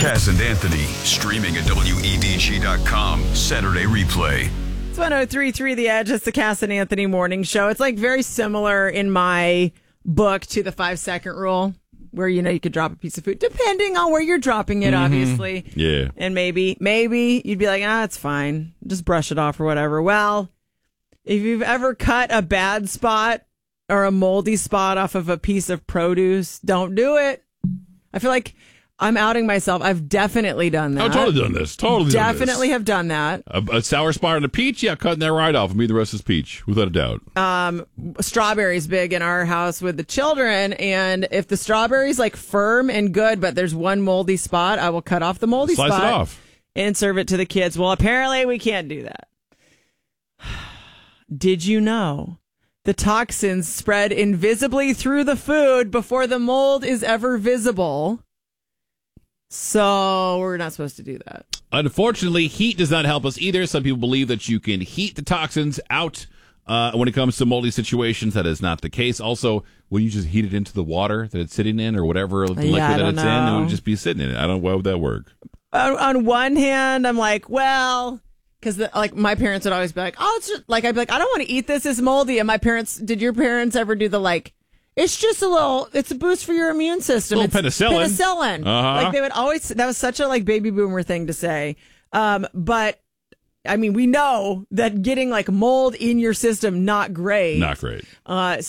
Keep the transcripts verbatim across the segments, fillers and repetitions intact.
Cass and Anthony, streaming at W E D G dot com, Saturday replay. It's one oh three point three The Edge. It's the Cass and Anthony morning show. It's like very similar in my book to the five second rule, where, you know, you could drop a piece of food depending on where you're dropping it, mm-hmm. obviously. Yeah. And maybe, maybe you'd be like, ah, it's fine. Just brush it off or whatever. Well, if you've ever cut a bad spot or a moldy spot off of a piece of produce, don't do it. I feel like I'm outing myself. I've definitely done that. I've totally done this. Totally done Definitely this. have done that. A, a sour spot on a peach? Yeah, cutting that right off. And me, the rest is peach, without a doubt. Um, strawberries big in our house with the children. And if the strawberry's like firm and good, but there's one moldy spot, I will cut off the moldy Slice spot. it off. And serve it to the kids. Well, apparently we can't do that. Did you know the toxins spread invisibly through the food before the mold is ever visible? So we're not supposed to do that. Unfortunately, heat does not help us either. Some people believe that you can heat the toxins out uh, when it comes to moldy situations. That is not the case. Also, when you just heat it into the water that it's sitting in or whatever liquid yeah, that it's know. in, it would just be sitting in it. I don't know. Why would that work? On, on one hand, I'm like, well, because like my parents would always be like, oh, it's just, like I'd be like, I don't want to eat this. It's moldy. And my parents, did your parents ever do the like, it's just a little, it's a boost for your immune system. A little it's penicillin. Penicillin. Uh-huh. Like they would always, that was such a like baby boomer thing to say. Um, but I mean, we know that getting like mold in your system, not great. Not great. Uh,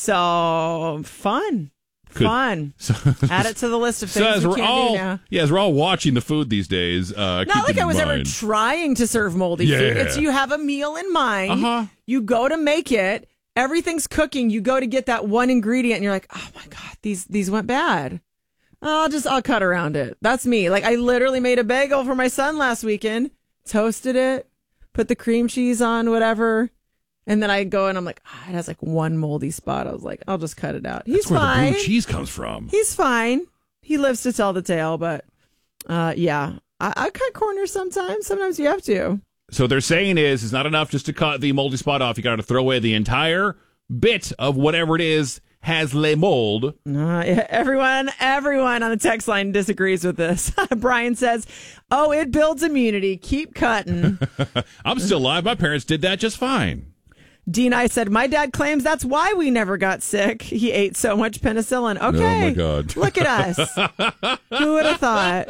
so fun. Could, Fun. So, Add it to the list of so things as we we're can't all, do now. Yeah, as we're all watching the food these days. Uh, Not like I was mind. ever trying to serve moldy yeah. food. It's you have a meal in mind. Uh-huh. You go to make it. Everything's cooking. You go to get that one ingredient, and you're like, "Oh my god, these these went bad." I'll just I'll cut around it. That's me. Like I literally made a bagel for my son last weekend, toasted it, put the cream cheese on, whatever, and then I go and I'm like, oh, it has like one moldy spot. I was like, I'll just cut it out. He's That's where fine. the blue cheese comes from. He's fine. He lives to tell the tale, but uh, yeah, I, I cut corners sometimes. Sometimes you have to. So they're saying is it's not enough just to cut the moldy spot off. You got to throw away the entire bit of whatever it is has le mold. Uh, yeah, everyone, everyone on the text line disagrees with this. Brian says, "Oh, it builds immunity. Keep cutting." I'm still alive. My parents did that just fine. Dean, I said, my dad claims that's why we never got sick. He ate so much penicillin. Okay. Oh, my God. Look at us. Who would have thought?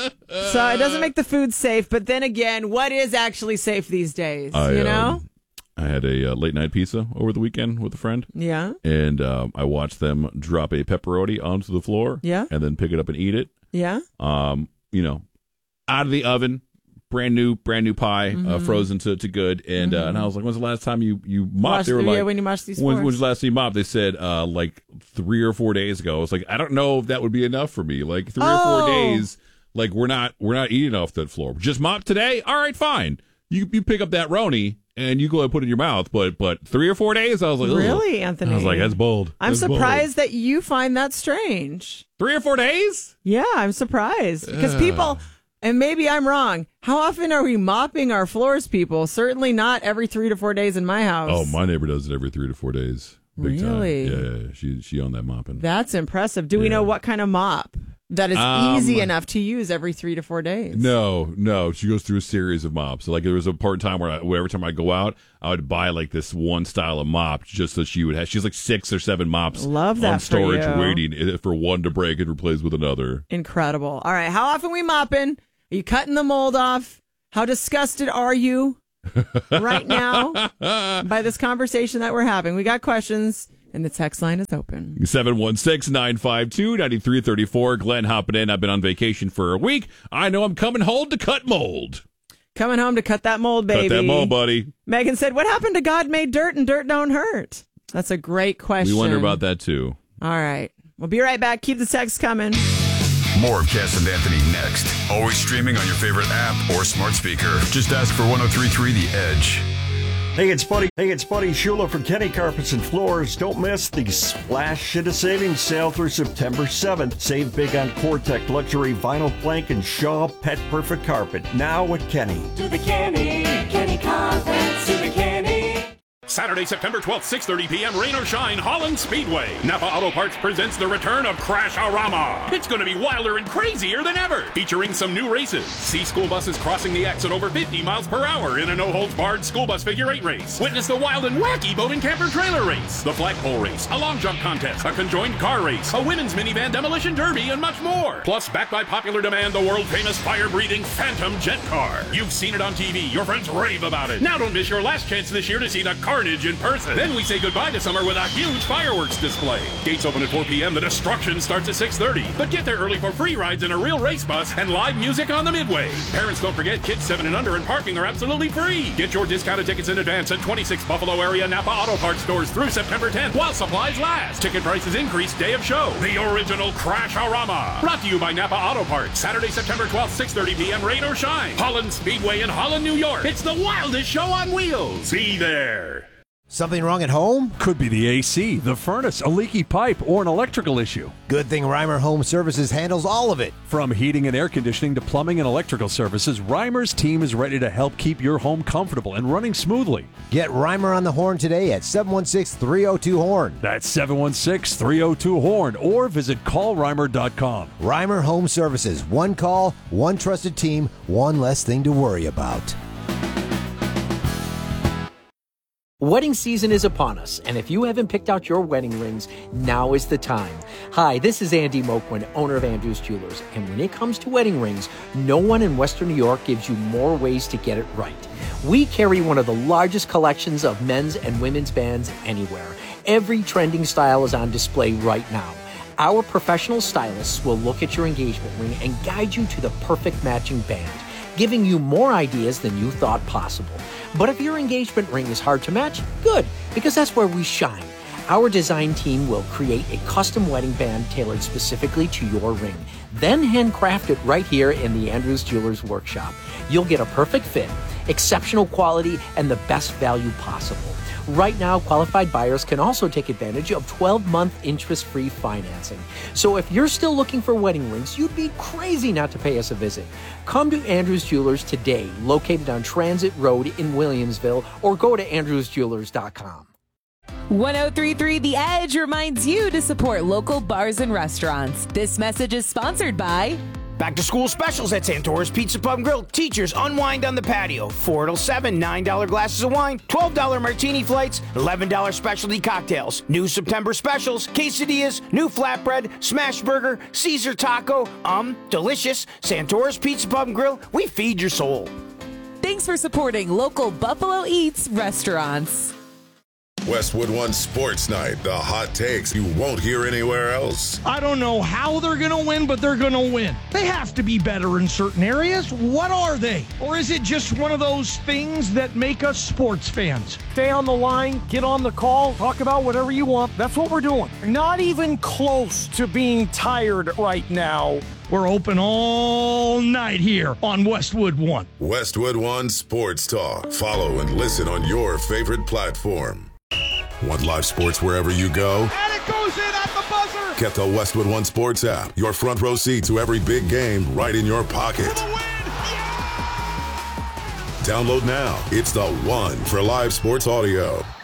So it doesn't make the food safe. But then again, what is actually safe these days? I, you know? Um, I had a uh, late night pizza over the weekend with a friend. Yeah. And um, I watched them drop a pepperoni onto the floor. Yeah. And then pick it up and eat it. Yeah. Um, you know, out of the oven. Brand new, brand new pie, Mm-hmm. uh, frozen to, to good, and Mm-hmm. uh, and I was like, "When's the last time you you mopped?" Wash, they were yeah, like, when you wash these when, floors. "When's the last time you mopped?" They said, uh, like three or four days ago. I was like, "I don't know if that would be enough for me. Like three Oh. or four days, like we're not we're not eating off that floor. Just mop today. All right, fine. You you pick up that Roni and you go and put it in your mouth. But but three or four days, I was like, ugh. Really, Anthony? I was like, that's bold. I'm That's bold. surprised that you find that strange. Three or four days. Yeah, I'm surprised because people, and maybe I'm wrong. How often are we mopping our floors, people? Certainly not every three to four days in my house. Oh, my neighbor does it every three to four days. Big Really? time. Yeah, yeah, yeah. She she on that mopping. That's impressive. Do we Yeah. know what kind of mop that is Um, easy enough to use every three to four days? No, no. She goes through a series of mops. So, like there was a part in time where, I, where every time I go out, I would buy like this one style of mop just so she would have. She's like six or seven mops Love that on for storage, you. waiting for one to break and replace with another. Incredible. All right. How often we mopping? Are you cutting the mold off? How disgusted are you right now by this conversation that we're having? We got questions, and the text line is open. seven one six, nine five two, nine three three four. Glenn hopping in. I've been on vacation for a week. I know I'm coming home to cut mold. Coming home to cut that mold, baby. Cut that mold, buddy. Megan said, what happened to God made dirt and dirt don't hurt? That's a great question. We wonder about that, too. All right. We'll be right back. Keep the text coming. More of Cass and Anthony next. Always streaming on your favorite app or smart speaker. Just ask for one oh three point three The Edge. Hey, it's Buddy. Hey, it's Buddy Shula from Kenny Carpets and Floors. Don't miss the Splash Shit of Savings sale through September seventh. Save big on Cortec luxury vinyl plank and Shaw Pet Perfect carpet. Now at Kenny. To the Kenny, Kenny Carpets, to the Kenny. Saturday, September twelfth, six thirty p.m., rain or shine, Holland Speedway. Napa Auto Parts presents the return of Crash-A-Rama. It's going to be wilder and crazier than ever, featuring some new races. See school buses crossing the X at over fifty miles per hour in a no-holds-barred school bus figure eight race. Witness the wild and wacky boat and camper trailer race, the flagpole race, a long jump contest, a conjoined car race, a women's minivan demolition derby, and much more. Plus, backed by popular demand, the world-famous fire-breathing Phantom jet car. You've seen it on T V. Your friends rave about it. Now don't miss your last chance this year to see the carnage in person. Then we say goodbye to summer with a huge fireworks display. Gates open at four p.m. The destruction starts at six thirty. But get there early for free rides in a real race bus and live music on the midway. Parents, don't forget, kids seven and under and parking are absolutely free. Get your discounted tickets in advance at twenty-six Buffalo area Napa Auto Parts stores through September tenth while supplies last. Ticket prices increase day of show. The original Crash-A-Rama. Brought to you by Napa Auto Parts. Saturday, September twelfth, six thirty p.m. Rain or shine. Holland Speedway in Holland, New York. It's the wildest show on wheels. Be there. Something wrong at home? Could be the A C, the furnace, a leaky pipe, or an electrical issue. Good thing Reimer Home Services handles all of it. From heating and air conditioning to plumbing and electrical services, Reimer's team is ready to help keep your home comfortable and running smoothly. Get Reimer on the horn today at seven one six, three oh two, horn. That's seven one six, three oh two, horn, or visit call reimer dot com. Reimer Home Services. One call, one trusted team, one less thing to worry about. Wedding season is upon us, and if you haven't picked out your wedding rings, now is the time. Hi, this is Andy Moquin, owner of Andrews Jewelers, and when it comes to wedding rings, no one in Western New York gives you more ways to get it right. We carry one of the largest collections of men's and women's bands anywhere. Every trending style is on display right now. Our professional stylists will look at your engagement ring and guide you to the perfect matching band, giving you more ideas than you thought possible. But if your engagement ring is hard to match, good, because that's where we shine. Our design team will create a custom wedding band tailored specifically to your ring, then handcraft it right here in the Andrews Jewelers workshop. You'll get a perfect fit, exceptional quality, and the best value possible. Right now, qualified buyers can also take advantage of twelve-month interest-free financing. So if you're still looking for wedding rings, you'd be crazy not to pay us a visit. Come to Andrews Jewelers today, located on Transit Road in Williamsville, or go to andrews jewelers dot com. one oh three point three The Edge reminds you to support local bars and restaurants. This message is sponsored by... Back to school specials at Santora's Pizza Pub and Grill. Teachers unwind on the patio. four till seven, nine dollar glasses of wine, twelve dollar martini flights, eleven dollar specialty cocktails. New September specials, quesadillas, new flatbread, smash burger, Caesar taco. Um, delicious. Santora's Pizza Pub and Grill. We feed your soul. Thanks for supporting local Buffalo Eats restaurants. Westwood One Sports Night, the hot takes you won't hear anywhere else. I don't know how they're going to win, but they're going to win. They have to be better in certain areas. What are they? Or is it just one of those things that make us sports fans? Stay on the line, get on the call, talk about whatever you want. That's what we're doing. Not even close to being tired right now. We're open all night here on Westwood One. Westwood One Sports Talk. Follow and listen on your favorite platform. Want live sports wherever you go? And it goes in at the buzzer! Get the Westwood One Sports app. Your front row seat to every big game right in your pocket. For the win! Yeah! Download now. It's the one for live sports audio.